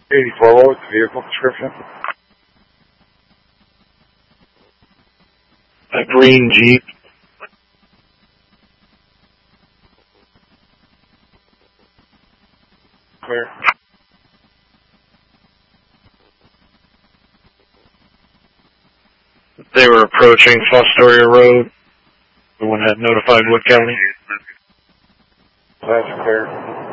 84, what was the vehicle description? A green Jeep. Clear. They were approaching Fostoria Road. The one had notified Wood County. That's clear.